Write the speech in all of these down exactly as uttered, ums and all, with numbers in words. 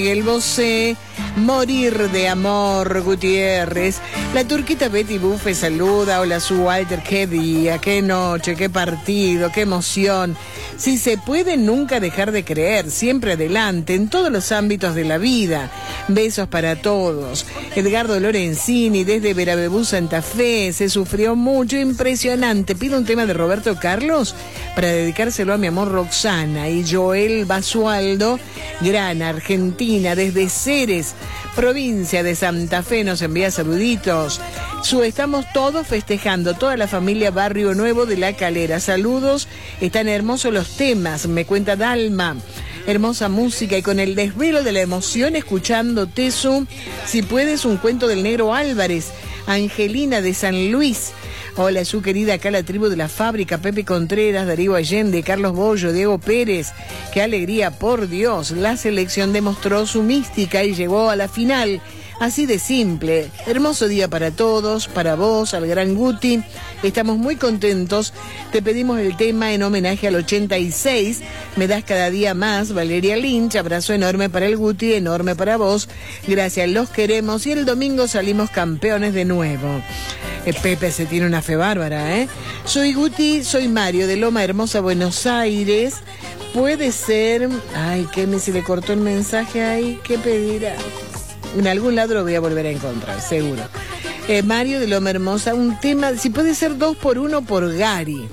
El Bosé, Morir de Amor, Gutiérrez. La turquita Betty Buffe saluda. Hola, su Walter, qué día, qué noche, qué partido, qué emoción. Si se puede, nunca dejar de creer, siempre adelante, en todos los ámbitos de la vida. Besos para todos. Edgardo Lorenzini, desde Verabebú, Santa Fe. Se sufrió mucho, impresionante. Pido un tema de Roberto Carlos para dedicárselo a mi amor Roxana. Y Joel Basualdo, gran Argentina, desde Ceres, provincia de Santa Fe, nos envía saluditos. Su, estamos todos festejando, toda la familia Barrio Nuevo de La Calera. Saludos, están hermosos los temas, me cuenta Dalma. Hermosa música y con el desvelo de la emoción escuchando Tesu, si puedes, un cuento del Negro Álvarez. Angelina de San Luis. Hola, su querida, acá la tribu de la fábrica, Pepe Contreras, Darío Allende, Carlos Bollo, Diego Pérez. Qué alegría, por Dios. La selección demostró su mística y llegó a la final. Así de simple. Hermoso día para todos, para vos, al gran Guti. Estamos muy contentos. Te pedimos el tema en homenaje al ochenta y seis. Me das cada día más, Valeria Lynch. Abrazo enorme para el Guti, enorme para vos. Gracias, los queremos. Y el domingo salimos campeones de nuevo. Eh, Pepe se tiene una fe bárbara, ¿eh? Soy Guti, soy Mario de Loma Hermosa, Buenos Aires. Puede ser... Ay, que me se le cortó el mensaje ahí. ¿Qué pedirá? En algún lado lo voy a volver a encontrar, seguro. Eh, Mario de Loma Hermosa, un tema, si puede ser dos por uno por Gary.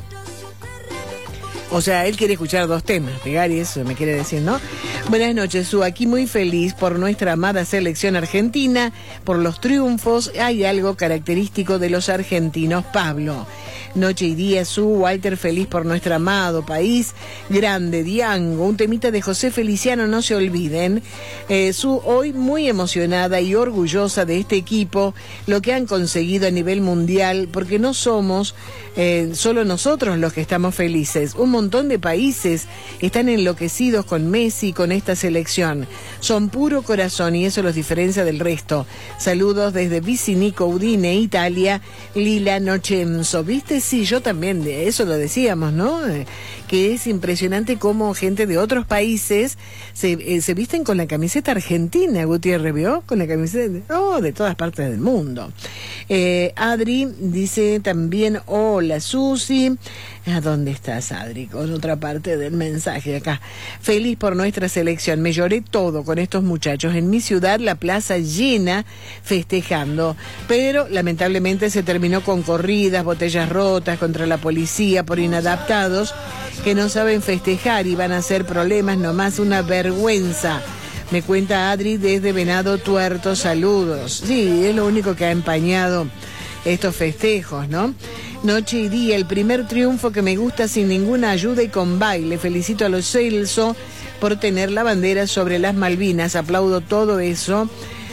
O sea, él quiere escuchar dos temas de Gary, eso me quiere decir, ¿no? Buenas noches, Su, aquí muy feliz por nuestra amada selección argentina, por los triunfos. Hay algo característico de los argentinos, Pablo. Noche y día, Su, Walter, feliz por nuestro amado país. Grande, Diango, un temita de José Feliciano, no se olviden. Eh, Su, hoy muy emocionada y orgullosa de este equipo, lo que han conseguido a nivel mundial, porque no somos eh, solo nosotros los que estamos felices. Un montón de países están enloquecidos con Messi y con esta selección. Son puro corazón y eso los diferencia del resto. Saludos desde Vicinico, Udine, Italia. Lila Nochenzo, ¿viste? Sí, yo también, eso lo decíamos, ¿no? Que es impresionante cómo gente de otros países se, eh, se visten con la camiseta argentina. Gutiérrez, ¿vio? Con la camiseta, oh, de todas partes del mundo. Eh, Adri dice también, hola, Susi. ¿A dónde estás, Adri? Con otra parte del mensaje acá. Feliz por nuestra selección. Me lloré todo con estos muchachos. En mi ciudad, la plaza llena, festejando. Pero, lamentablemente, se terminó con corridas, botellas rotas contra la policía por inadaptados que no saben festejar y van a hacer problemas, nomás una vergüenza. Me cuenta Adri desde Venado Tuerto. Saludos. Sí, es lo único que ha empañado estos festejos, ¿no? Noche y día, el primer triunfo que me gusta sin ninguna ayuda y con baile. Felicito a los Celso por tener la bandera sobre las Malvinas. Aplaudo todo eso.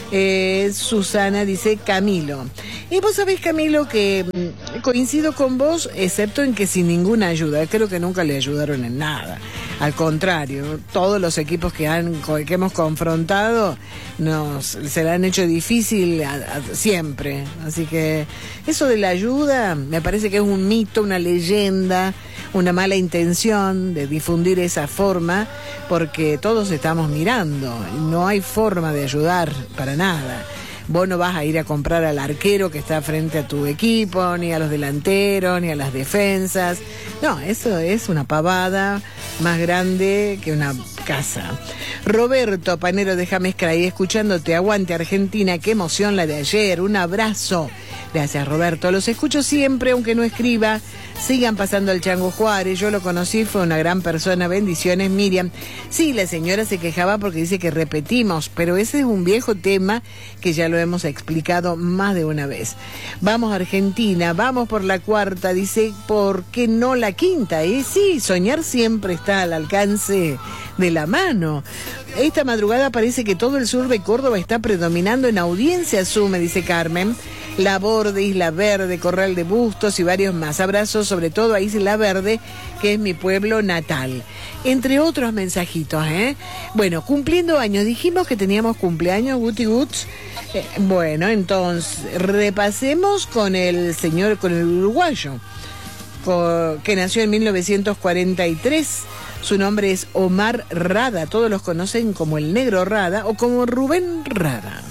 Eh, Susana dice Camilo. Y vos sabés, Camilo, que mm, coincido con vos, excepto en que sin ninguna ayuda. Creo que nunca le ayudaron en nada. Al contrario, todos los equipos que han que hemos confrontado nos se la han hecho difícil a, a, siempre. Así que eso de la ayuda me parece que es un mito, una leyenda, una mala intención de difundir esa forma, porque todos estamos mirando. No hay forma de ayudar para nada. Vos no vas a ir a comprar al arquero que está frente a tu equipo, ni a los delanteros, ni a las defensas. No, eso es una pavada más grande que una casa. Roberto Panero de Jamescray, escuchándote. Aguante Argentina, qué emoción la de ayer. Un abrazo. Gracias, Roberto. Los escucho siempre, aunque no escriba. Sigan pasando al Chango Juárez. Yo lo conocí, fue una gran persona. Bendiciones, Miriam. Sí, la señora se quejaba porque dice que repetimos, pero ese es un viejo tema que ya lo hemos explicado más de una vez. Vamos Argentina, vamos por la cuarta. Dice, ¿por qué no la quinta? Y sí, soñar siempre está al alcance de la mano. Esta madrugada parece que todo el sur de Córdoba está predominando en audiencia, asume, dice Carmen. La Borde, Isla Verde, Corral de Bustos y varios más. Abrazos sobre todo a Isla Verde, que es mi pueblo natal. Entre otros mensajitos, ¿eh? Bueno, cumpliendo años. Dijimos que teníamos cumpleaños, Guti Guts. Eh, bueno, entonces, repasemos con el señor, con el uruguayo, con, que nació en mil novecientos cuarenta y tres. Su nombre es Omar Rada, todos los conocen como el Negro Rada o como Rubén Rada.